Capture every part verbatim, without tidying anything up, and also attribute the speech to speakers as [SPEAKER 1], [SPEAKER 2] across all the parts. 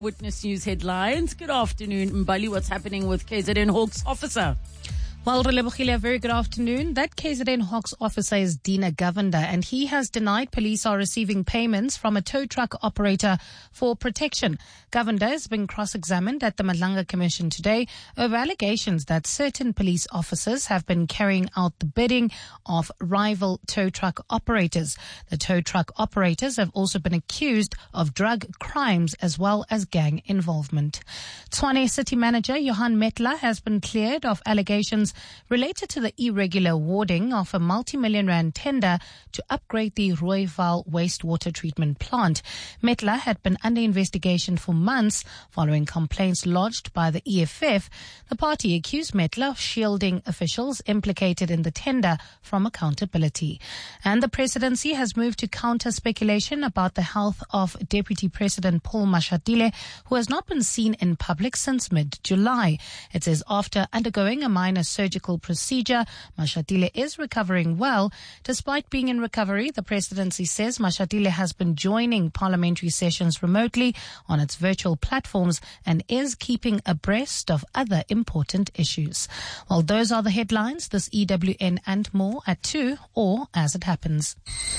[SPEAKER 1] Witness News headlines. Good afternoon, Mbali. What's happening with K Z N Hawks officer?
[SPEAKER 2] Well, Relebohile, a very good afternoon. That K Z N Hawks officer is Dina Govender, and he has denied police are receiving payments from a tow truck operator for protection. Govender has been cross-examined at the Madlanga Commission today over allegations that certain police officers have been carrying out the bidding of rival tow truck operators. The tow truck operators have also been accused of drug crimes as well as gang involvement. Tshwane City Manager Johan Metla has been cleared of allegations related to the irregular awarding of a multi-million rand tender to upgrade the Rooiwal wastewater treatment plant. Metla had been under investigation for months following complaints lodged by the E F F. The party accused Metla of shielding officials implicated in the tender from accountability. And the presidency has moved to counter speculation about the health of Deputy President Paul Mashatile, who has not been seen in public since mid-July. It says after undergoing a minor surgical procedure, Mashatile is recovering well. Despite being in recovery, the presidency says Mashatile has been joining parliamentary sessions remotely on its virtual platforms and is keeping abreast of other important issues. Well, those are the headlines. This E W N and more at two, or as it happens.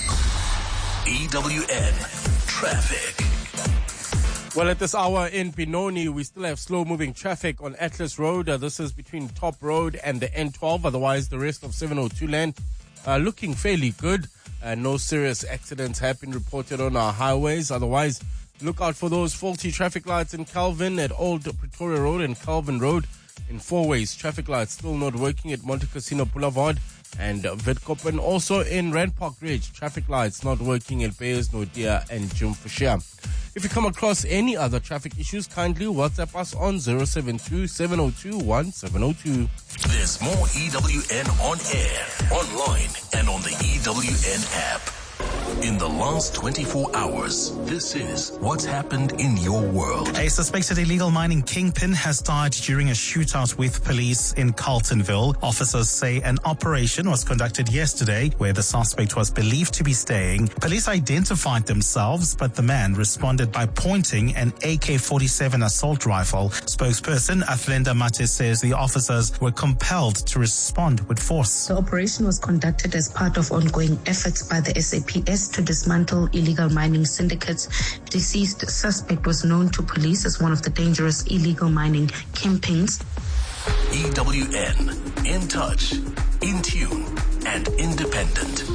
[SPEAKER 3] E W N Traffic.
[SPEAKER 4] Well, at this hour in Benoni, we still have slow-moving traffic on Atlas Road. Uh, this is between Top Road and the N twelve. Otherwise, the rest of seven oh two land uh, looking fairly good. Uh, no serious accidents have been reported on our highways. Otherwise, look out for those faulty traffic lights in Calvin at Old Pretoria Road and Calvin Road. In four ways, traffic lights still not working at Monte Cassino Boulevard and uh, Witkoop, and also in Rand Park Ridge, traffic lights not working at Beyers Nordia and Jumfashire. If you come across any other traffic issues, kindly WhatsApp us on zero seven two, seven oh two, one seven oh two.
[SPEAKER 3] There's more E W N on air, online, and on the E W N app. In the last twenty-four hours, this is what's happened in your world.
[SPEAKER 5] A suspected illegal mining kingpin has died during a shootout with police in Carltonville. Officers say an operation was conducted yesterday where the suspect was believed to be staying. Police identified themselves, but the man responded by pointing an A K forty-seven assault rifle. Spokesperson Athlenda Mate says the officers were compelled to respond with force.
[SPEAKER 6] The operation was conducted as part of ongoing efforts by the S A P S to dismantle illegal mining syndicates. Deceased suspect was known to police as one of the dangerous illegal mining kingpins.
[SPEAKER 3] E W N, in touch, in tune, and independent.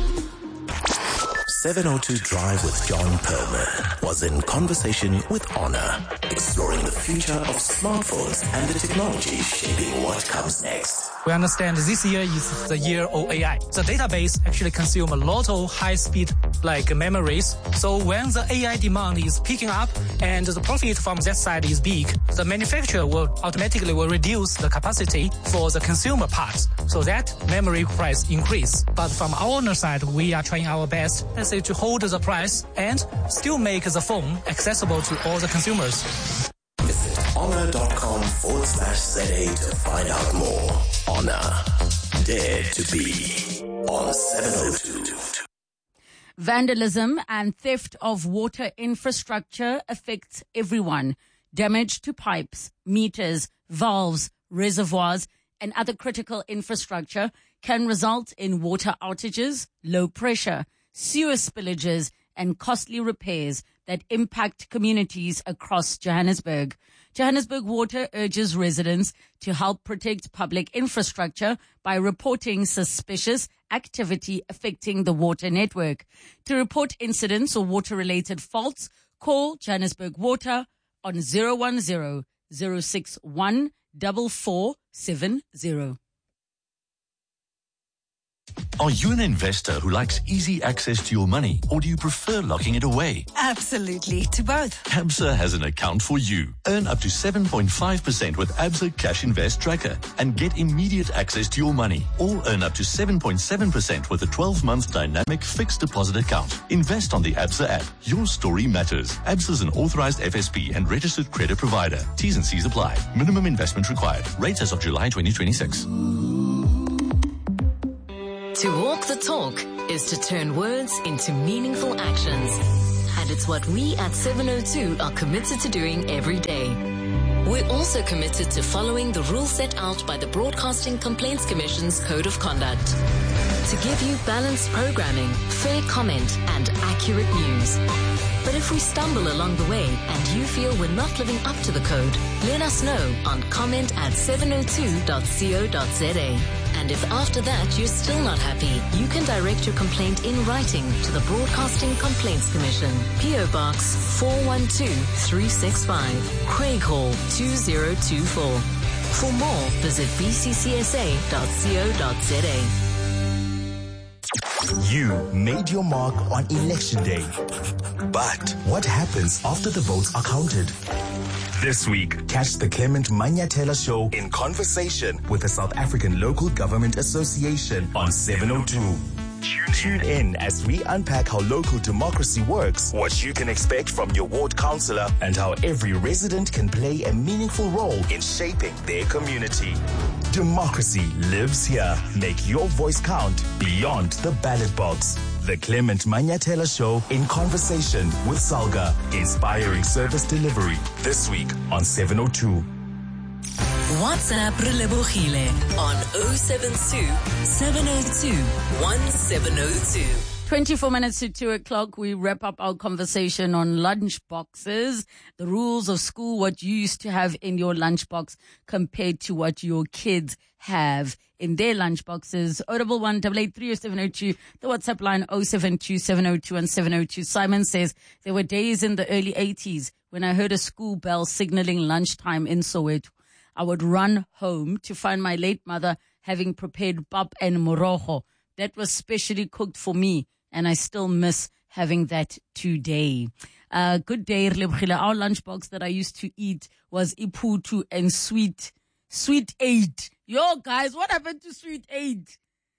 [SPEAKER 3] seven oh two Drive with John Perlman was in conversation with Honor, exploring the future of smartphones and the technology shaping what comes next.
[SPEAKER 7] We understand this year is the year of A I. The database actually consumes a lot of high-speed like memories. So when the A I demand is picking up and the profit from that side is big, the manufacturer will automatically will reduce the capacity for the consumer parts. So that memory price increase. But from our owner side, we are trying our best, let's say, to hold the price and still make the phone accessible to all the consumers.
[SPEAKER 3] Visit honor.com forward slash ZA to find out more. Honor, dare to be on seven oh two.
[SPEAKER 1] Vandalism and theft of water infrastructure affects everyone. Damage to pipes, meters, valves, reservoirs, and other critical infrastructure can result in water outages, low pressure, sewer spillages, and costly repairs that impact communities across Johannesburg. Johannesburg Water urges residents to help protect public infrastructure by reporting suspicious activity affecting the water network. To report incidents or water-related faults, call Johannesburg Water on zero one zero, zero six one, four four seven zero.
[SPEAKER 3] Are you an investor who likes easy access to your money, or do you prefer locking it away?
[SPEAKER 8] Absolutely, to both.
[SPEAKER 3] Absa has an account for you. Earn up to seven point five percent with Absa Cash Invest Tracker and get immediate access to your money. Or earn up to seven point seven percent with a twelve-month dynamic fixed deposit account. Invest on the Absa app. Your story matters. Absa is an authorized F S P and registered credit provider. T's and C's apply. Minimum investment required. Rates as of July twenty twenty-six.
[SPEAKER 9] To walk the talk is to turn words into meaningful actions. And And it's what we at seven oh two are committed to doing every day. We're also committed to following the rules set out by the Broadcasting Complaints Commission's Code of Conduct to give you balanced programming, fair comment, and accurate news. But if we stumble along the way and you feel we're not living up to the code, let us know on comment at seven oh two dot co dot za. And if after that you're still not happy, you can direct your complaint in writing to the Broadcasting Complaints Commission, P O Box four one two three six five, Craighall two zero two four. For more, visit b c c s a dot co dot za.
[SPEAKER 10] You made your mark on election day. But what happens after the votes are counted? This week, catch the Clement Manyathela Show in conversation with the South African Local Government Association on seven oh two. Tune in as we unpack how local democracy works, what you can expect from your ward councillor, and how every resident can play a meaningful role in shaping their community. Democracy lives here. Make your voice count beyond the ballot box. The Clement Manyathela Show in conversation with Salga, inspiring service delivery. This week on seven oh two.
[SPEAKER 9] WhatsApp Relebogile on oh seven two, seven oh two, one seven oh two.
[SPEAKER 1] twenty-four minutes to two o'clock, we wrap up our conversation on lunch boxes, the rules of school, what you used to have in your lunchbox compared to what your kids have in their lunch boxes. oh one one, eight eight three, oh seven oh two, the WhatsApp line oh seven two, seven oh two, and seven oh two. Simon says, there were days in the early eighties when I heard a school bell signaling lunchtime in Soweto. I would run home to find my late mother having prepared pap and morogo. That was specially cooked for me, and I still miss having that today. Uh, good day, our lunchbox that I used to eat was iputu and sweet, sweet aid. Yo, guys, what happened to sweet aid?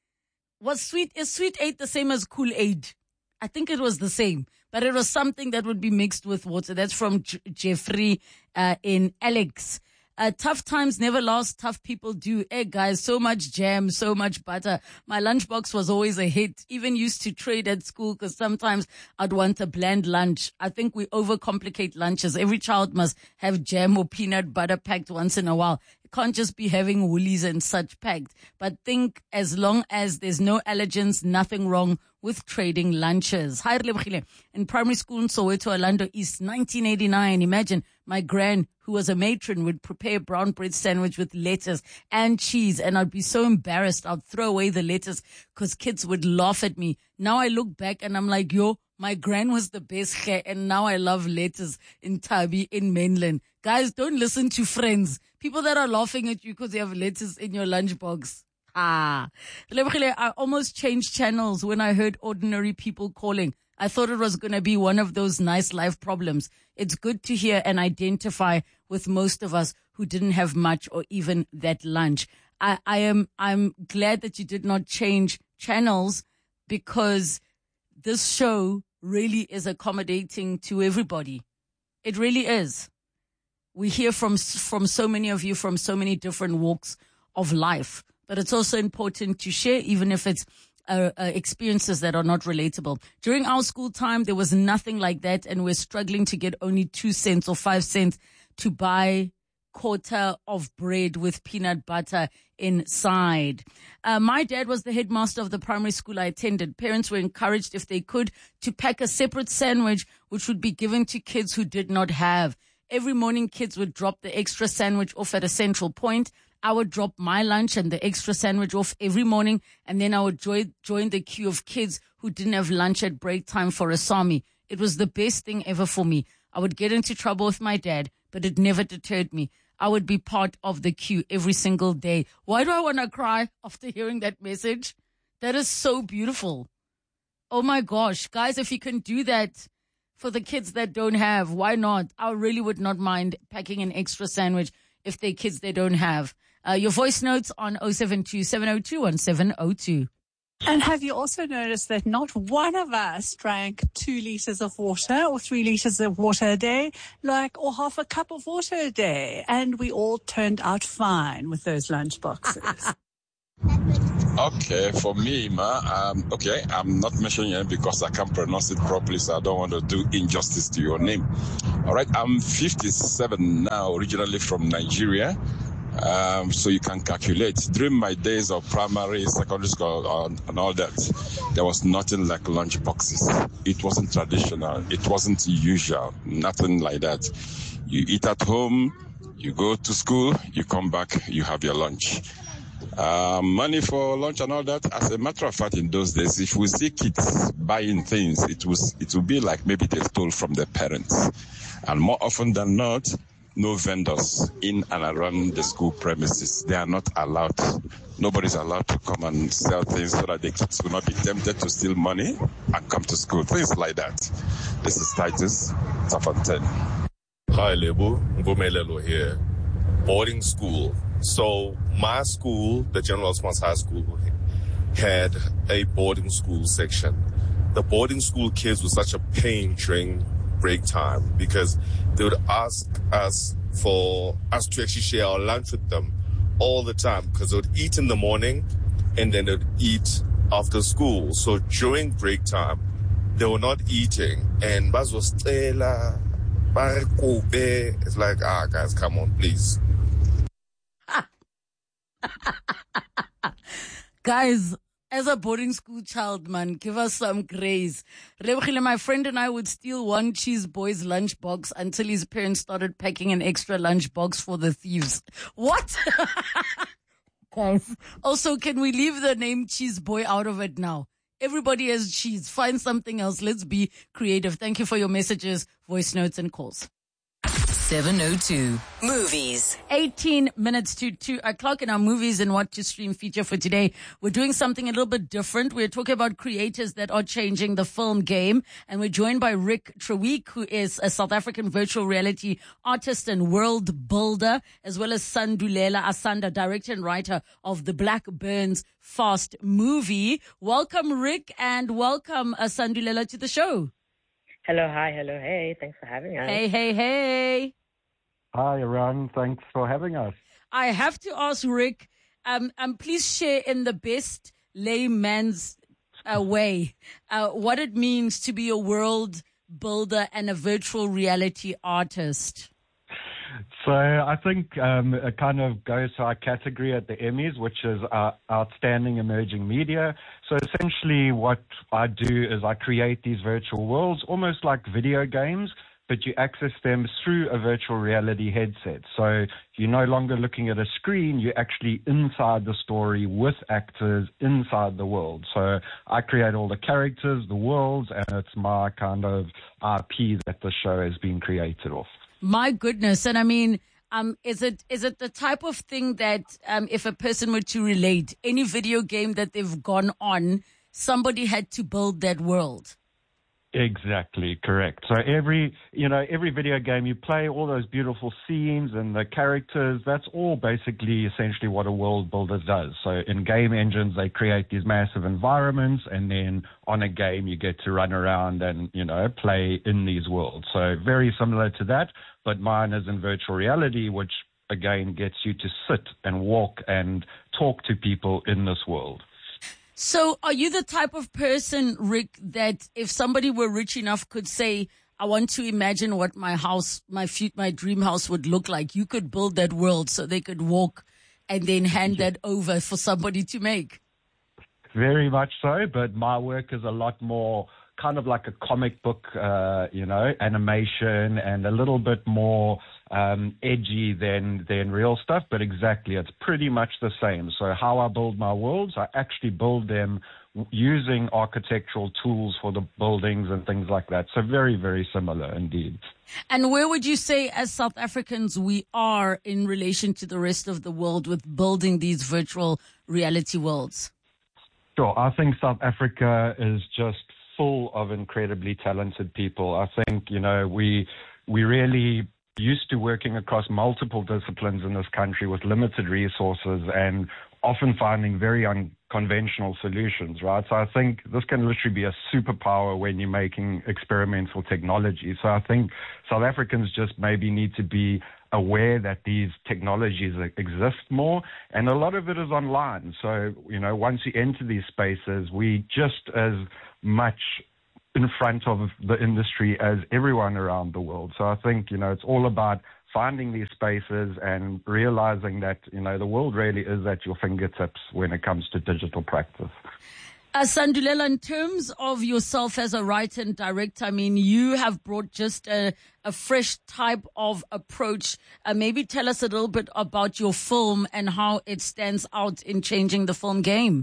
[SPEAKER 1] Was sweet, is sweet aid the same as Kool-Aid? I think it was the same, but it was something that would be mixed with water. That's from J- Jeffrey uh, in Alex. Uh, tough times never last. Tough people do. Hey, guys, so much jam, so much butter. My lunchbox was always a hit. Even used to trade at school because sometimes I'd want a bland lunch. I think we overcomplicate lunches. Every child must have jam or peanut butter packed once in a while. It can't just be having woolies and such packed. But think as long as there's no allergens, nothing wrong with trading lunches. Hi, Relebogile. In primary school in Soweto, Orlando East, nineteen eighty-nine. Imagine my gran, who was a matron, would prepare a brown bread sandwich with lettuce and cheese, and I'd be so embarrassed. I'd throw away the lettuce because kids would laugh at me. Now I look back and I'm like, yo, my gran was the best, and now I love lettuce in Tabi in mainland. Guys, don't listen to friends. People that are laughing at you because you have lettuce in your lunchbox. Ah, I almost changed channels when I heard ordinary people calling. I thought it was going to be one of those nice life problems. It's good to hear and identify with most of us who didn't have much or even that lunch. I, I am, I'm glad that you did not change channels because this show really is accommodating to everybody. It really is. We hear from, from so many of you from so many different walks of life. But it's also important to share, even if it's uh, uh, experiences that are not relatable. During our school time, there was nothing like that, and we're struggling to get only two cents or five cents to buy quarter of bread with peanut butter inside. Uh, my dad was the headmaster of the primary school I attended. Parents were encouraged, if they could, to pack a separate sandwich, which would be given to kids who did not have. Every morning, kids would drop the extra sandwich off at a central point. I would drop my lunch and the extra sandwich off every morning, and then I would join, join the queue of kids who didn't have lunch at break time for a Sami. It was the best thing ever for me. I would get into trouble with my dad, but it never deterred me. I would be part of the queue every single day. Why do I want to cry after hearing that message? That is so beautiful. Oh my gosh, guys, if you can do that for the kids that don't have, why not? I really would not mind packing an extra sandwich if they're kids they don't have. Uh, your voice notes on oh seven two, seven oh two, one seven oh two.
[SPEAKER 11] And have you also noticed that not one of us drank two liters of water or three liters of water a day, like, or half a cup of water a day? And we all turned out fine with those lunch boxes.
[SPEAKER 12] Okay, for me, ma, um, okay, I'm not mentioning it because I can't pronounce it properly, so I don't want to do injustice to your name. All right, I'm fifty-seven now, originally from Nigeria. Um, so you can calculate. During my days of primary, secondary school, uh, and all that, there was nothing like lunch boxes. It wasn't traditional. It wasn't usual. Nothing like that. You eat at home, you go to school, you come back, you have your lunch. Uh, money for lunch and all that. As a matter of fact, in those days, if we see kids buying things, it was it would be like maybe they stole from their parents. And more often than not, no vendors in and around the school premises. They are not allowed. Nobody's allowed to come and sell things so that the kids will not be tempted to steal money and come to school. Things like that. This is Titus, Tafanten.
[SPEAKER 13] Hi, Lebu. Mbumelelo here. Boarding school. So my school, the General Response High School, had a boarding school section. The boarding school kids were such a pain during break time because they would ask us for us to actually share our lunch with them all the time because they would eat in the morning and then they would eat after school. So during break time, they were not eating. And Baz was Stella, it's like, ah, guys, come on, please.
[SPEAKER 1] Guys, as a boarding school child, man, give us some grace. My friend and I would steal one cheese boy's lunchbox until his parents started packing an extra lunchbox for the thieves. What? Guys. Also, can we leave the name Cheese Boy out of it now? Everybody has cheese. Find something else. Let's be creative. Thank you for your messages, voice notes, and calls.
[SPEAKER 9] seven oh two Movies.
[SPEAKER 1] eighteen minutes to two o'clock in our movies and what to stream feature for today. We're doing something a little bit different. We're talking about creators that are changing the film game. And we're joined by Rick Treweek, who is a South African virtual reality artist and world builder, as well as Sandulela Asanda, director and writer of the Black Burns Fast movie. Welcome, Rick, and welcome uh, Sandulela to the show.
[SPEAKER 14] Hello, hi, hello, hey. Thanks for having us.
[SPEAKER 1] Hey, hey, hey.
[SPEAKER 15] Hi, Ron. Thanks for having us.
[SPEAKER 1] I have to ask Rick, um, um, please share in the best layman's uh, way uh, what it means to be a world builder and a virtual reality artist.
[SPEAKER 15] So I think um, it kind of goes to our category at the Emmys, which is uh, Outstanding Emerging Media. So essentially what I do is I create these virtual worlds, almost like video games, but you access them through a virtual reality headset. So you're no longer looking at a screen, you're actually inside the story with actors inside the world. So I create all the characters, the worlds, and it's my kind of I P that the show has been created off.
[SPEAKER 1] My goodness. And I mean, um, is it is it the type of thing that um, if a person were to relate, any video game that they've gone on, somebody had to build that world?
[SPEAKER 15] Exactly, correct. So every, you know, every video game you play, all those beautiful scenes and the characters, that's all basically essentially what a world builder does. So in game engines, they create these massive environments, and then on a game, you get to run around and, you know, play in these worlds. So very similar to that, but mine is in virtual reality, which again gets you to sit and walk and talk to people in this world.
[SPEAKER 1] So are you the type of person, Rick, that if somebody were rich enough could say, I want to imagine what my house, my fe- my dream house would look like, you could build that world so they could walk and then hand that over for somebody to make?
[SPEAKER 15] Very much so, but my work is a lot more kind of like a comic book, uh, you know, animation, and a little bit more um, edgy than than real stuff. But exactly, it's pretty much the same. So how I build my worlds, I actually build them using architectural tools for the buildings and things like that. So very, very similar indeed.
[SPEAKER 1] And where would you say, as South Africans, we are in relation to the rest of the world with building these virtual reality worlds?
[SPEAKER 15] Sure. I think South Africa is just full of incredibly talented people. I think, you know, we we really used to working across multiple disciplines in this country with limited resources and often finding very unconventional solutions, right? So I think this can literally be a superpower when you're making experimental technology. So I think South Africans just maybe need to be aware that these technologies exist more, and a lot of it is online. So, you know, once you enter these spaces, we just as much in front of the industry as everyone around the world. So I think, you know, it's all about finding these spaces and realizing that, you know, the world really is at your fingertips when it comes to digital practice.
[SPEAKER 1] Uh, Sandulela, in terms of yourself as a writer and director, I mean, you have brought just a, a fresh type of approach. Uh, maybe tell us a little bit about your film and how it stands out in changing the film game.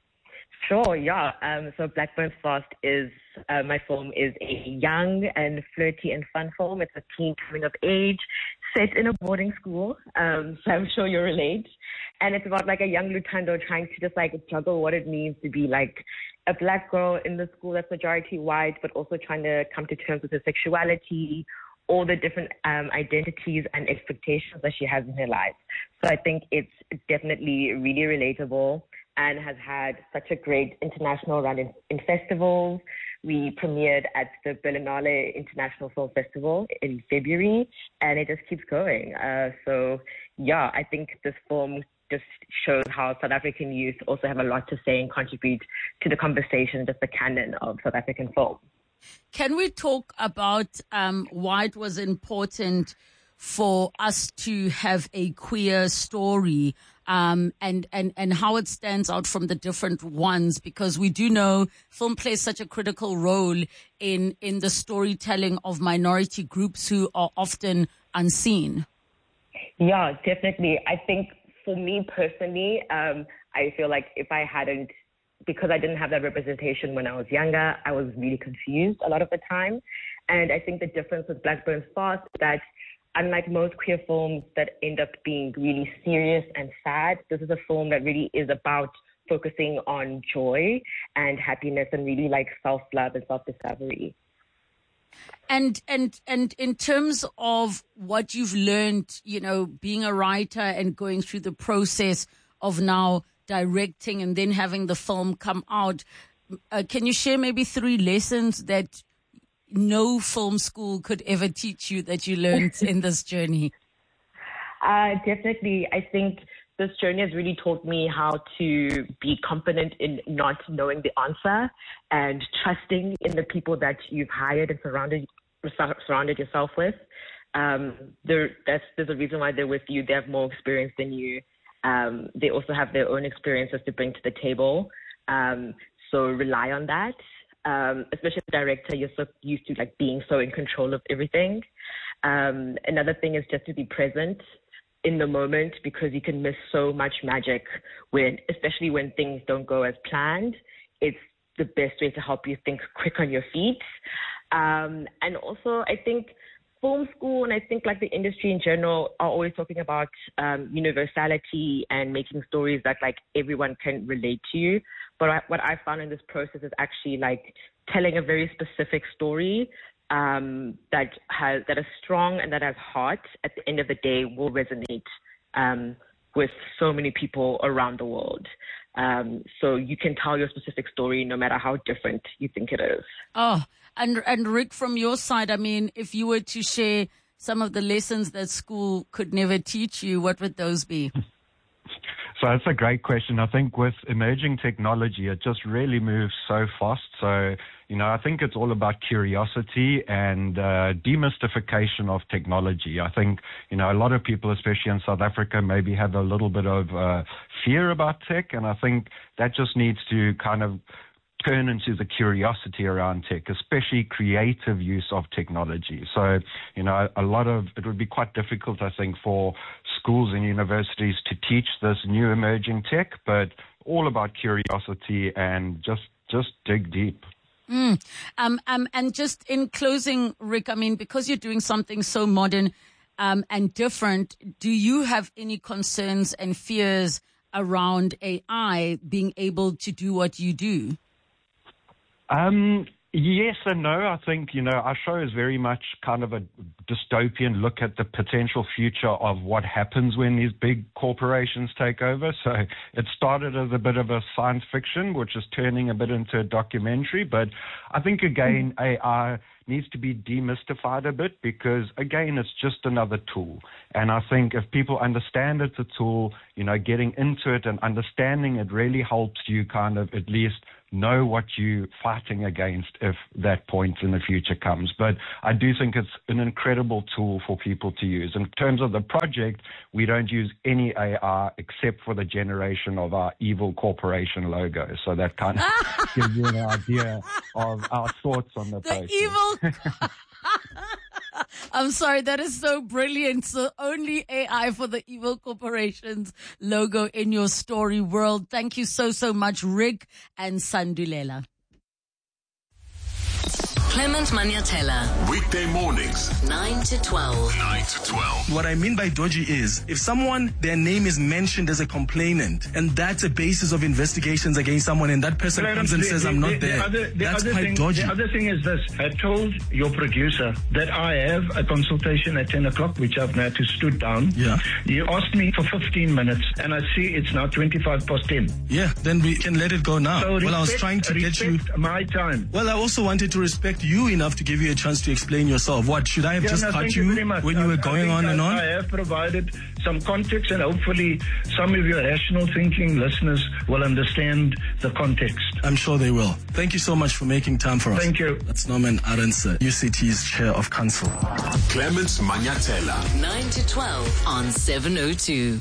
[SPEAKER 14] Sure, yeah. Um, so Blackburn Fast is, uh, my film is a young and flirty and fun film. It's a teen coming of age set in a boarding school. Um, so I'm sure you'll relate. And it's about like a young Lutando trying to just like juggle what it means to be like a black girl in the school that's majority white, but also trying to come to terms with her sexuality, all the different um, identities and expectations that she has in her life. So I think it's definitely really relatable and has had such a great international run in, in festivals. We premiered at the Berlinale International Film Festival in February, and it just keeps going. Uh, so, yeah, I think this film just shows how South African youth also have a lot to say and contribute to the conversation, just the canon of South African film.
[SPEAKER 1] Can we talk about um, why it was important for us to have a queer story um, and, and, and how it stands out from the different ones? Because we do know film plays such a critical role in, in the storytelling of minority groups who are often unseen.
[SPEAKER 14] Yeah, definitely. I think for me personally, um, I feel like if I hadn't, because I didn't have that representation when I was younger, I was really confused a lot of the time. And I think the difference with Blackburn Fast is that unlike most queer films that end up being really serious and sad, this is a film that really is about focusing on joy and happiness and really like self-love and self-discovery.
[SPEAKER 1] And and and in terms of what you've learned, you know, being a writer and going through the process of now directing and then having the film come out, uh, can you share maybe three lessons that no film school could ever teach you that you learned in this journey?
[SPEAKER 14] Uh, definitely. I think this journey has really taught me how to be confident in not knowing the answer and trusting in the people that you've hired and surrounded surrounded yourself with. Um, that's, there's a reason why they're with you. They have more experience than you. Um, they also have their own experiences to bring to the table. Um, so rely on that. Um, especially as a director, you're so used to like being so in control of everything. Um, another thing is just to be present in the moment, because you can miss so much magic when, especially when things don't go as planned. It's the best way to help you think quick on your feet. Um, and also, I think film school and I think like the industry in general are always talking about um, universality and making stories that like everyone can relate to. But I, what I found in this process is actually like telling a very specific story um, that has that is strong and that has heart. At the end of the day, will resonate um, with so many people around the world. Um, so you can tell your specific story no matter how different you think it is.
[SPEAKER 1] Oh, and and Rick, from your side, I mean, if you were to share some of the lessons that school could never teach you, what would those be?
[SPEAKER 15] So that's a great question. I think with emerging technology, it just really moves so fast. So, you know, I think it's all about curiosity and uh, demystification of technology. I think, you know, a lot of people, especially in South Africa, maybe have a little bit of uh, fear about tech. And I think that just needs to kind of turn into the curiosity around tech, especially creative use of technology. So, you know, a lot of, it would be quite difficult, I think, for schools and universities to teach this new emerging tech, but all about curiosity and just, just dig deep.
[SPEAKER 1] Mm. Um, um, and just in closing, Rick, I mean, because you're doing something so modern um, and different, do you have any concerns and fears around A I being able to do what you do?
[SPEAKER 15] Um, yes and no. I think, you know, our show is very much kind of a dystopian look at the potential future of what happens when these big corporations take over. So it started as a bit of a science fiction, which is turning a bit into a documentary. But I think, again, A I needs to be demystified a bit because, again, it's just another tool. And I think if people understand it's a tool, you know, getting into it and understanding it really helps you kind of at least know what you're fighting against if that point in the future comes. But I do think it's an incredible tool for people to use. In terms of the project, we don't use any A I except for the generation of our evil corporation logo. So that kind of gives you an idea of our thoughts on the,
[SPEAKER 1] the
[SPEAKER 15] process.
[SPEAKER 1] evil... I'm sorry, that is so brilliant. So only A I for the evil corporations logo in your story world. Thank you so, so much, Rick and Sandulela.
[SPEAKER 9] Clement Manyatela.
[SPEAKER 10] Weekday mornings.
[SPEAKER 9] nine to twelve.
[SPEAKER 10] nine to twelve.
[SPEAKER 16] What I mean by dodgy is if someone, their name is mentioned as a complainant, and that's a basis of investigations against someone, and that person
[SPEAKER 17] Clarence,
[SPEAKER 16] comes and
[SPEAKER 17] the,
[SPEAKER 16] says,
[SPEAKER 17] the,
[SPEAKER 16] I'm not
[SPEAKER 17] the,
[SPEAKER 16] there.
[SPEAKER 17] The other, the
[SPEAKER 16] that's
[SPEAKER 17] other
[SPEAKER 16] quite
[SPEAKER 17] thing,
[SPEAKER 16] dodgy.
[SPEAKER 17] The other thing is this. I told your producer that I have a consultation at ten o'clock, which I've now to stood down.
[SPEAKER 16] Yeah.
[SPEAKER 17] You asked me for fifteen minutes, and I see it's now twenty-five past ten.
[SPEAKER 16] Yeah, then we can let it go now.
[SPEAKER 17] So
[SPEAKER 16] well,
[SPEAKER 17] respect,
[SPEAKER 16] I was trying to get you...
[SPEAKER 17] my time.
[SPEAKER 16] Well, I also wanted to respect you enough to give you a chance to explain yourself. What, should I have
[SPEAKER 17] yeah,
[SPEAKER 16] just
[SPEAKER 17] no,
[SPEAKER 16] cut
[SPEAKER 17] you,
[SPEAKER 16] you,
[SPEAKER 17] you
[SPEAKER 16] when
[SPEAKER 17] I,
[SPEAKER 16] you were going on
[SPEAKER 17] I
[SPEAKER 16] and on?
[SPEAKER 17] I have provided some context, and hopefully some of your rational thinking listeners will understand the context.
[SPEAKER 16] I'm sure they will. Thank you so much for making time for us.
[SPEAKER 17] Thank you.
[SPEAKER 16] That's Norman Arendse, U C T's Chair of Council.
[SPEAKER 10] Clement Manyatela.
[SPEAKER 9] nine to twelve on seven oh two.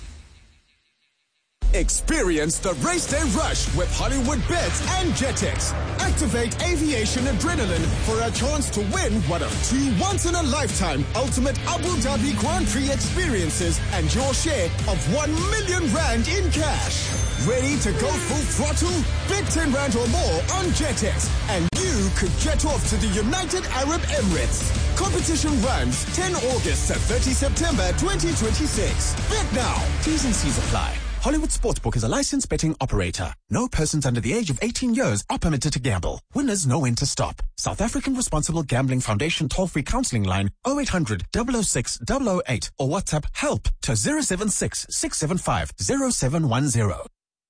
[SPEAKER 18] Experience the race day rush with Hollywood Bets and Jetex. Activate aviation adrenaline for a chance to win one of two once-in-a-lifetime ultimate Abu Dhabi Grand Prix experiences and your share of one million rand in cash. Ready to go full throttle? Bet ten rand or more on Jetex and you could jet off to the United Arab Emirates. Competition runs ten August to thirty September twenty twenty-six. Bet now. T's and C's apply. Hollywood Sportsbook is a licensed betting operator. No persons under the age of eighteen years are permitted to gamble. Winners know when to stop. South African Responsible Gambling Foundation toll-free counseling line oh eight hundred, double oh six, double oh eight or WhatsApp HELP to zero seven six, six seven five, zero seven one zero.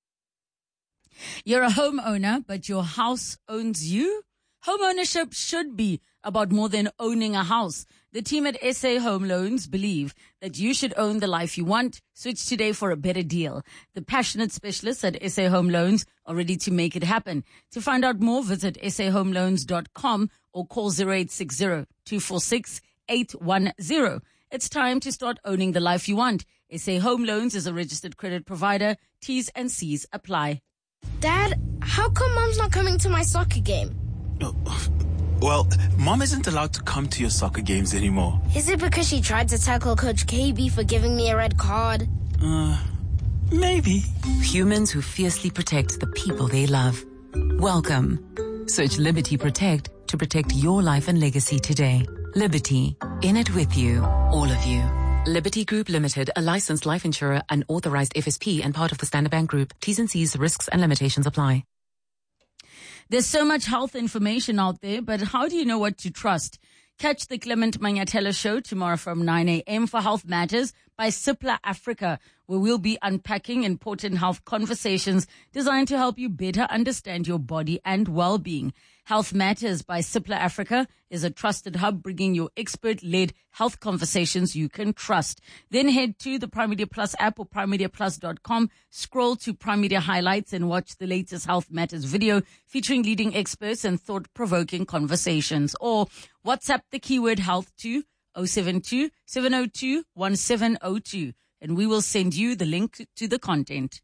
[SPEAKER 1] You're a homeowner, but your house owns you? Home ownership should be about more than owning a house. The team at S A Home Loans believe that you should own the life you want. Switch today for a better deal. The passionate specialists at S A Home Loans are ready to make it happen. To find out more, visit s a home loans dot com or call zero eight six zero, two four six, eight one zero. It's time to start owning the life you want. S A Home Loans is a registered credit provider. T's and C's apply.
[SPEAKER 19] Dad, how come Mom's not coming to my soccer game?
[SPEAKER 20] Well, Mom isn't allowed to come to your soccer games anymore.
[SPEAKER 19] Is it because she tried to tackle Coach K B for giving me a red card?
[SPEAKER 20] Uh, maybe.
[SPEAKER 21] Humans who fiercely protect the people they love. Welcome. Search Liberty Protect to protect your life and legacy today. Liberty. In it with you. All of you. Liberty Group Limited, a licensed life insurer, an authorized F S P and part of the Standard Bank Group. T's and C's, risks and limitations apply.
[SPEAKER 1] There's so much health information out there, but how do you know what to trust? Catch the Clement Manyatela Show tomorrow from nine a.m. for Health Matters by Cipla Africa, where we'll be unpacking important health conversations designed to help you better understand your body and well-being. Health Matters by Cipla Africa is a trusted hub bringing your expert-led health conversations you can trust. Then head to the Prime Media Plus app or prime media plus dot com, scroll to Prime Media Highlights and watch the latest Health Matters video featuring leading experts and thought-provoking conversations. Or WhatsApp the keyword health to zero seven two, seven zero two, one seven zero two and we will send you the link to the content.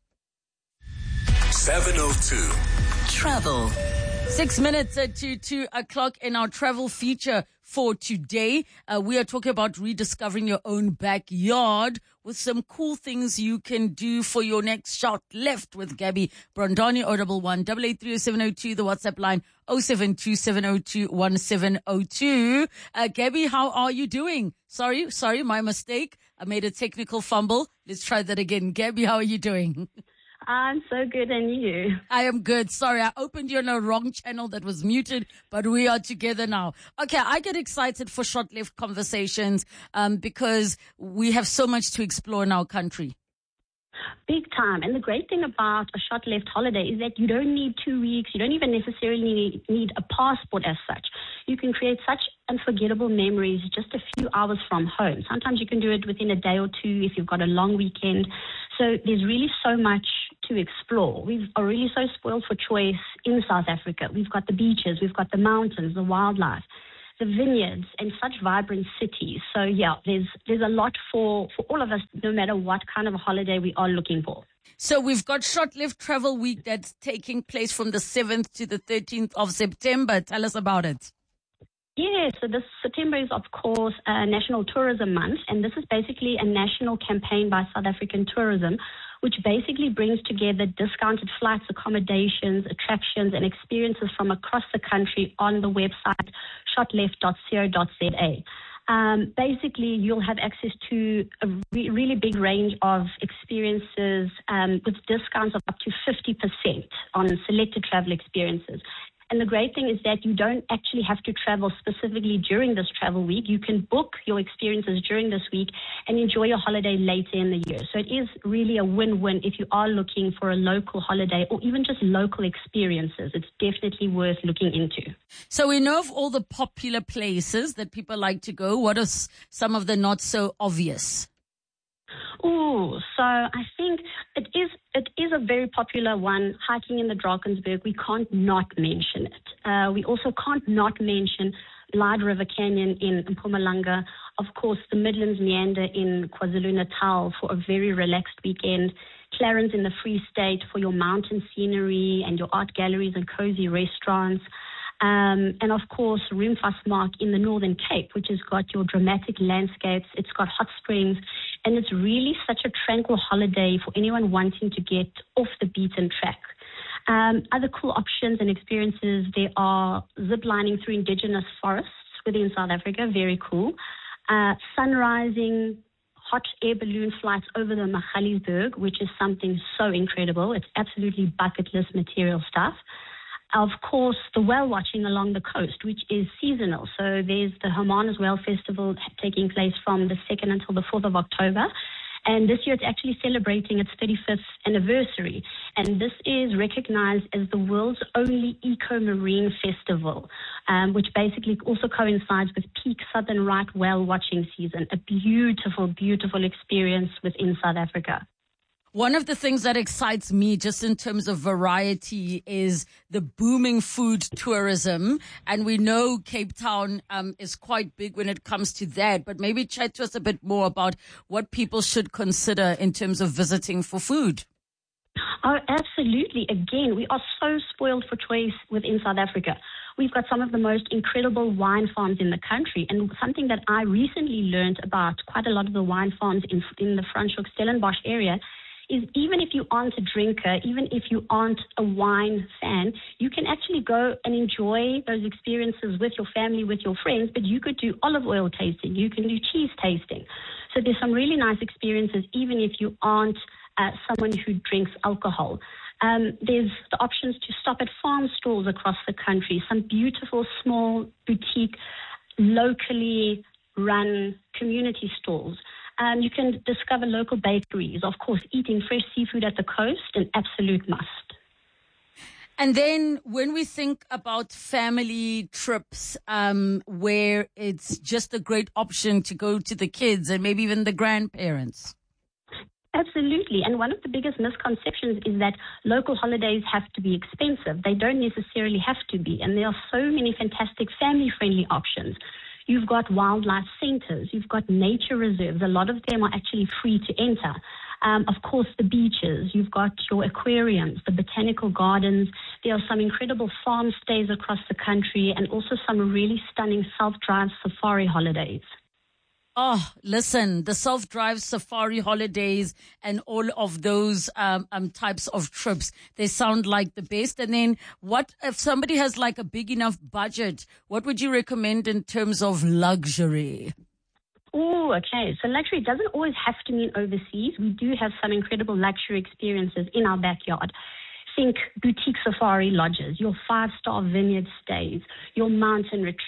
[SPEAKER 10] seven oh two.
[SPEAKER 9] Travel.
[SPEAKER 1] Six minutes to two o'clock in our travel feature for today. Uh, we are talking about rediscovering your own backyard with some cool things you can do for your next shot left with Gabby Brondani, oh one one, eight eight three oh seven oh two, the WhatsApp line oh seven two, seven oh two, one seven oh two. Uh, Gabby, how are you doing? Sorry, sorry, my mistake. I made a technical fumble. Let's try that again. Gabby, how are you doing?
[SPEAKER 22] I'm so good, and you?
[SPEAKER 1] I am good. Sorry, I opened you on a wrong channel that was muted, but we are together now. Okay, I get excited for short left conversations um, because we have so much to explore in our country.
[SPEAKER 22] Big time. And the great thing about a shot left holiday is that you don't need two weeks. You don't even necessarily need, need a passport as such. You can create such unforgettable memories just a few hours from home. Sometimes you can do it within a day or two if you've got a long weekend. So there's really so much to explore. We are really so spoiled for choice in South Africa. We've got the beaches, we've got the mountains, the wildlife, the vineyards, and such vibrant cities. So yeah, there's there's a lot for, for all of us, no matter what kind of a holiday we are looking for.
[SPEAKER 1] So we've got Short Left Travel Week that's taking place from the seventh to the thirteenth of September. Tell us about it.
[SPEAKER 22] Yeah, so this September is, of course, uh, National Tourism Month, and this is basically a national campaign by South African Tourism, which basically brings together discounted flights, accommodations, attractions, and experiences from across the country on the website shot left dot co dot za. Um, basically, you'll have access to a re- really big range of experiences um, with discounts of up to fifty percent on selected travel experiences. And the great thing is that you don't actually have to travel specifically during this travel week. You can book your experiences during this week and enjoy your holiday later in the year. So it is really a win-win if you are looking for a local holiday or even just local experiences. It's definitely worth looking into.
[SPEAKER 1] So we know of all the popular places that people like to go. What are s- some of the not so obvious?
[SPEAKER 22] Oh, so I think it is it is a very popular one, hiking in the Drakensberg. We can't not mention it. Uh, we also can't not mention Light River Canyon in Mpumalanga. Of course, the Midlands Meander in KwaZulu-Natal for a very relaxed weekend. Clarence in the Free State for your mountain scenery and your art galleries and cozy restaurants. Um, and of course, Rimfasmark in the Northern Cape, which has got your dramatic landscapes. It's got hot springs, and it's really such a tranquil holiday for anyone wanting to get off the beaten track. Um, other cool options and experiences, there are zip lining through indigenous forests within South Africa, very cool. Uh, sunrising, hot air balloon flights over the Magaliesberg, which is something so incredible. It's absolutely bucket list material stuff. Of course, the whale watching along the coast, which is seasonal. So there's the Hermanus Whale Festival taking place from the second until the fourth of October. And this year it's actually celebrating its thirty-fifth anniversary. And this is recognized as the world's only eco-marine festival, um, which basically also coincides with peak southern right whale watching season. A beautiful, beautiful experience within South Africa.
[SPEAKER 1] One of the things that excites me just in terms of variety is the booming food tourism. And we know Cape Town um, is quite big when it comes to that. But maybe chat to us a bit more about what people should consider in terms of visiting for food.
[SPEAKER 22] Oh, absolutely. Again, we are so spoiled for choice within South Africa. We've got some of the most incredible wine farms in the country. And something that I recently learned about quite a lot of the wine farms in, in the Franschhoek-Stellenbosch area is even if you aren't a drinker, even if you aren't a wine fan, you can actually go and enjoy those experiences with your family, with your friends, but you could do olive oil tasting, you can do cheese tasting. So there's some really nice experiences, even if you aren't uh, someone who drinks alcohol. Um, there's the options to stop at farm stalls across the country, some beautiful, small, boutique, locally run community stalls. Um, you can discover local bakeries. Of course, eating fresh seafood at the coast, an absolute must.
[SPEAKER 1] And then when we think about family trips, um, where it's just a great option to go to the kids and maybe even the grandparents.
[SPEAKER 22] Absolutely. And one of the biggest misconceptions is that local holidays have to be expensive. They don't necessarily have to be. And there are so many fantastic family-friendly options. You've got wildlife centers. You've got nature reserves. A lot of them are actually free to enter. Um, of course, the beaches. You've got your aquariums, the botanical gardens. There are some incredible farm stays across the country and also some really stunning self-drive safari holidays.
[SPEAKER 1] Oh, listen, the self-drive safari holidays and all of those um, um, types of trips, they sound like the best. And then what if somebody has like a big enough budget? What would you recommend in terms of luxury?
[SPEAKER 22] Oh, okay. So luxury doesn't always have to mean overseas. We do have some incredible luxury experiences in our backyard. Think boutique safari lodges, your five-star vineyard stays, your mountain retreats.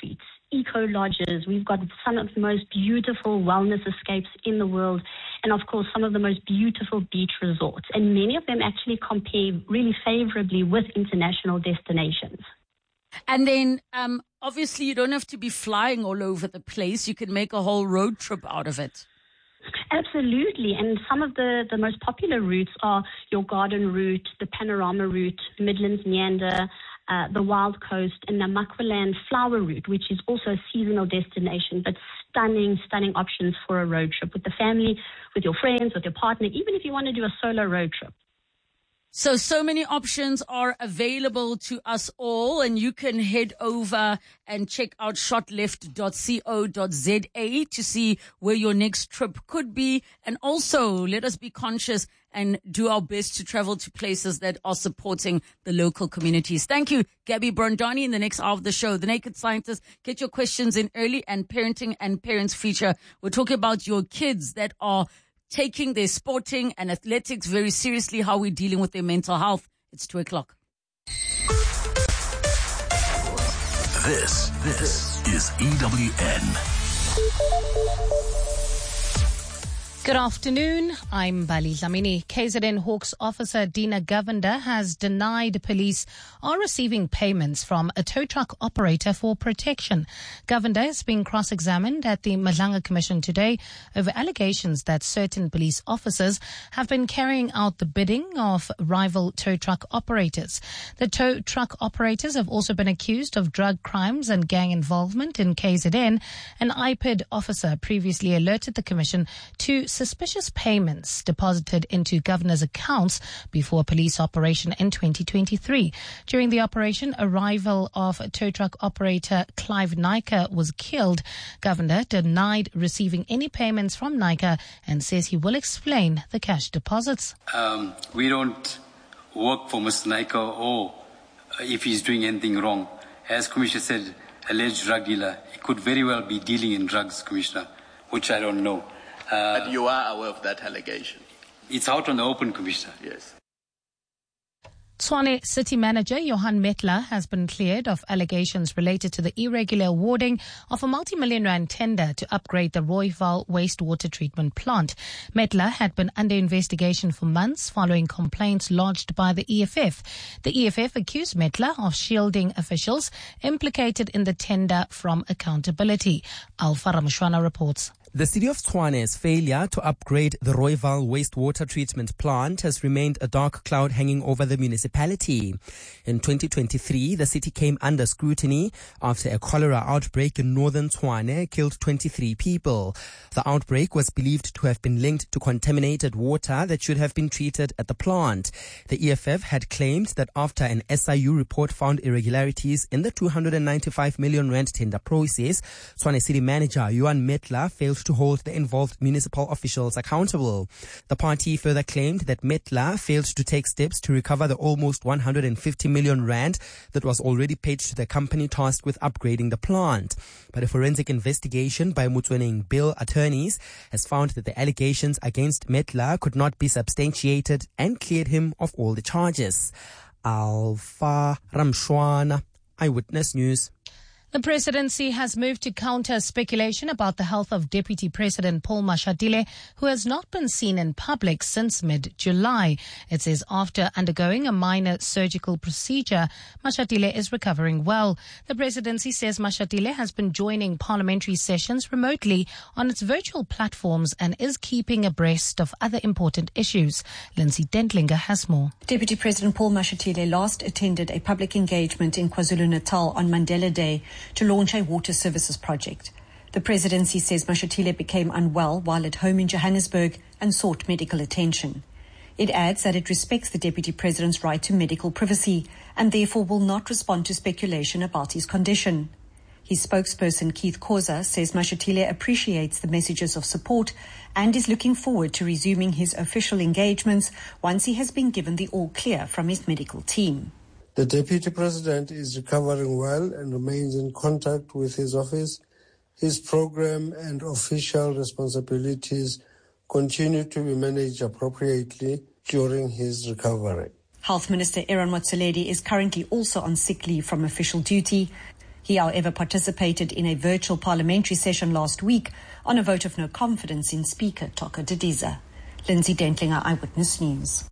[SPEAKER 22] eco-lodges. We've got some of the most beautiful wellness escapes in the world. And, of course, some of the most beautiful beach resorts. And many of them actually compare really favorably with international destinations.
[SPEAKER 1] And then, um, obviously, you don't have to be flying all over the place. You can make a whole road trip out of it.
[SPEAKER 22] Absolutely. And some of the, the most popular routes are your garden route, the panorama route, Midlands Meander, uh, the Wild Coast, and the Makwaland flower route, which is also a seasonal destination, but stunning, stunning options for a road trip with the family, with your friends, with your partner, even if you want to do a solo road trip.
[SPEAKER 1] So, so many options are available to us all, and you can head over and check out shotleft dot co dot za to see where your next trip could be. And also, let us be conscious and do our best to travel to places that are supporting the local communities. Thank you, Gabby Brondani. In the next hour of the show, The Naked Scientist, get your questions in early, and Parenting and Parents feature. We're talking about your kids that are taking their sporting and athletics very seriously, how we're dealing with their mental health. It's two o'clock.
[SPEAKER 10] This, this is E W N.
[SPEAKER 2] Good afternoon. I'm Bali Dlamini. K Z N Hawks officer Dina Govender has denied police are receiving payments from a tow truck operator for protection. Govender is being cross-examined at the Madlanga Commission today over allegations that certain police officers have been carrying out the bidding of rival tow truck operators. The tow truck operators have also been accused of drug crimes and gang involvement in K Z N. An I P I D officer previously alerted the Commission to suspicious payments deposited into Governor's accounts before a police operation in twenty twenty-three. During the operation, a rival of tow truck operator Clive Nyker was killed. Governor denied receiving any payments from Nyker and says he will explain the cash deposits.
[SPEAKER 4] Um, we don't work for Mister Nyker or if he's doing anything wrong. As Commissioner said, alleged drug dealer, he could very well be dealing in drugs, Commissioner, which I don't know. Uh,
[SPEAKER 23] but you are aware of that allegation?
[SPEAKER 4] It's out on the open, Commissioner.
[SPEAKER 23] Yes.
[SPEAKER 2] Tshwane City Manager Johan Metler has been cleared of allegations related to the irregular awarding of a multi-million rand tender to upgrade the Rooiwal wastewater treatment plant. Metler had been under investigation for months following complaints lodged by the E F F. The E F F accused Metler of shielding officials implicated in the tender from accountability. Alpha Ramashwana reports.
[SPEAKER 24] The city of Tshwane's failure to upgrade the Rooiwal wastewater treatment plant has remained a dark cloud hanging over the municipality. In twenty twenty-three, the city came under scrutiny after a cholera outbreak in northern Tshwane killed twenty-three people. The outbreak was believed to have been linked to contaminated water that should have been treated at the plant. The E F F had claimed that after an S I U report found irregularities in the two hundred ninety-five million rand tender process, Tshwane city manager Johan Metler failed to hold the involved municipal officials accountable. The party further claimed that Metler failed to take steps to recover the almost one hundred fifty million rand that was already paid to the company tasked with upgrading the plant. But a forensic investigation by Motsweneng Bill attorneys has found that the allegations against Metler could not be substantiated and cleared him of all the charges. Alpha Ramshwana, Eyewitness News.
[SPEAKER 2] The presidency has moved to counter speculation about the health of Deputy President Paul Mashatile, who has not been seen in public since mid-July. It says after undergoing a minor surgical procedure, Mashatile is recovering well. The presidency says Mashatile has been joining parliamentary sessions remotely on its virtual platforms and is keeping abreast of other important issues. Lindsay Dentlinger has more.
[SPEAKER 25] Deputy President Paul Mashatile last attended a public engagement in KwaZulu-Natal on Mandela Day to launch a water services project. The presidency says Mashatile became unwell while at home in Johannesburg and sought medical attention. It adds that it respects the deputy president's right to medical privacy and therefore will not respond to speculation about his condition. His spokesperson Keith Khoza says Mashatile appreciates the messages of support and is looking forward to resuming his official engagements once he has been given the all clear from his medical team.
[SPEAKER 26] The Deputy President is recovering well and remains in contact with his office. His program and official responsibilities continue to be managed appropriately during his recovery.
[SPEAKER 25] Health Minister Aaron Motsoaledi is currently also on sick leave from official duty. He, however, participated in a virtual parliamentary session last week on a vote of no confidence in Speaker Toka Didiza. Lindsay Dentlinger, Eyewitness News.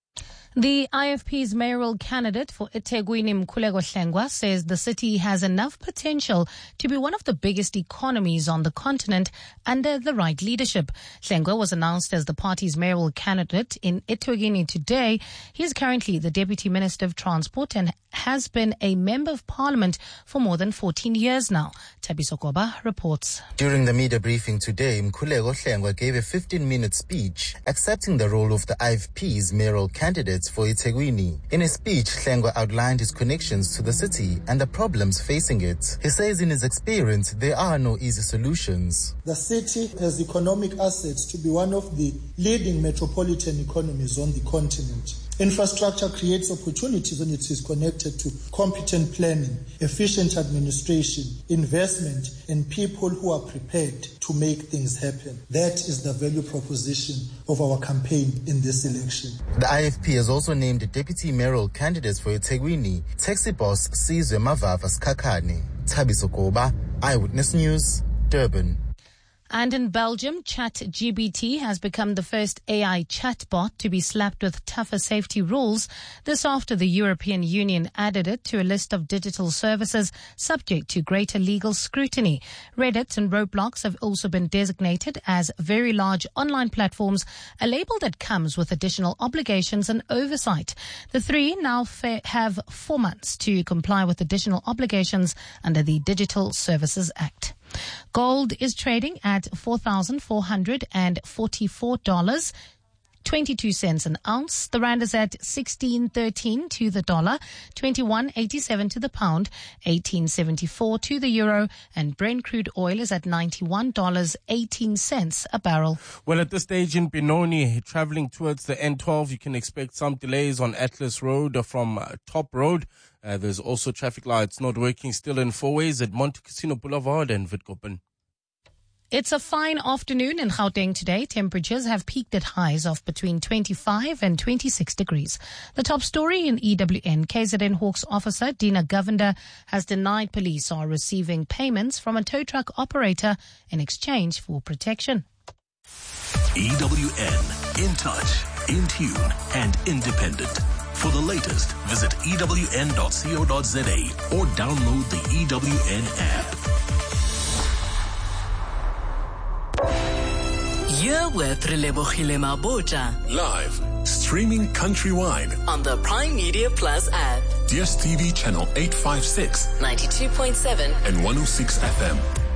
[SPEAKER 2] The I F P's mayoral candidate for eThekwini, Mkhuleko Hlengwa, says the city has enough potential to be one of the biggest economies on the continent under the right leadership. Hlengwa was announced as the party's mayoral candidate in eThekwini today. He is currently the Deputy Minister of Transport and has been a Member of Parliament for more than fourteen years now. Thabiso Koba reports.
[SPEAKER 3] During the media briefing today, Mkhuleko Hlengwa gave a fifteen-minute speech accepting the role of the I F P's mayoral candidate for eThekwini. In his speech, Hlengwa outlined his connections to the city and the problems facing it. He says in his experience, there are no easy solutions.
[SPEAKER 5] The city has economic assets to be one of the leading metropolitan economies on the continent. Infrastructure creates opportunities when it is connected to competent planning, efficient administration, investment, and people who are prepared to make things happen. That is the value proposition of our campaign in this election.
[SPEAKER 3] The I F P has also named a deputy mayoral candidate for eThekwini, taxi boss Sizwe Mavava Skakane. Thabiso Koba, Eyewitness News, Durban.
[SPEAKER 2] And in Belgium, ChatGPT has become the first A I chatbot to be slapped with tougher safety rules. This after the European Union added it to a list of digital services subject to greater legal scrutiny. Reddit and Roblox have also been designated as very large online platforms, a label that comes with additional obligations and oversight. The three now fa- have four months to comply with additional obligations under the Digital Services Act. Gold is trading at four thousand four hundred forty-four dollars and twenty-two cents an ounce. The rand is at sixteen thirteen to the dollar, twenty-one eighty-seven to the pound, eighteen seventy-four to the euro, and Brent crude oil is at ninety-one dollars and eighteen cents a barrel.
[SPEAKER 6] Well, at this stage in Benoni, traveling towards the N twelve, you can expect some delays on Atlas Road from uh, Top Road. Uh, there's also traffic lights not working still in four ways at Monte Cassino Boulevard and Witkoppen.
[SPEAKER 2] It's a fine afternoon in Gauteng today. Temperatures have peaked at highs of between twenty-five and twenty-six degrees. The top story in E W N, K Z N Hawks officer Dina Govender has denied police are receiving payments from a tow truck operator in exchange for protection.
[SPEAKER 7] E W N, in touch, in tune, and independent. For the latest, visit E W N dot co dot za or download the E W N app.
[SPEAKER 9] You're with Relebogile Mabota.
[SPEAKER 7] Live, streaming countrywide
[SPEAKER 9] on the Prime Media Plus app.
[SPEAKER 7] D S T V channel eight fifty-six,
[SPEAKER 9] ninety-two point seven,
[SPEAKER 7] and one oh six F M.